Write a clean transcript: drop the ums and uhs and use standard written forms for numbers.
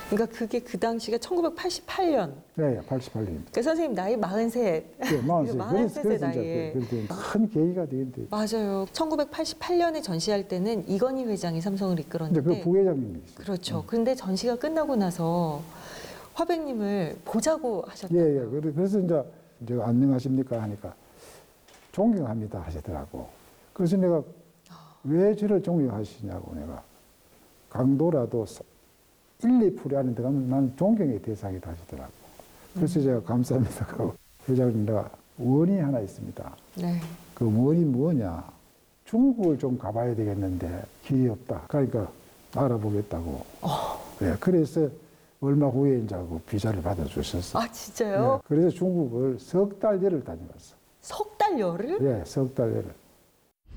그러니까 그게 그 당시가 1988년. 네, 88년. 그러니까 선생님 나이 43. 네, 43. 43세 나이에. 큰 계기가 되겠는데. 맞아요. 1988년에 전시할 때는 이건희 회장이 삼성을 근데 이끌었는데. 그 부회장님이시죠. 그렇죠. 근데 전시가 끝나고 나서 화백님을 보자고 하셨다고요. 예, 예. 그래서 이제 안녕하십니까 하니까 존경합니다 하시더라고. 그래서 내가 왜 저를 존경하시냐고 내가 강도라도 1, 2% 안에 들어가면 난 존경의 대상이다 하시더라고. 그래서 제가 감사합니다 하고 회장님 내가 원이 하나 있습니다. 네. 그 원이 뭐냐. 중국을 좀 가봐야 되겠는데 길이 없다. 그러니까 알아보겠다고. 네, 그래서 얼마 후에 이제 그 비자를 받아주셨어요. 아, 진짜요? 네, 그래서 중국을 석 달여를 다녀왔어. 석 달여를? 네, 석 달여를.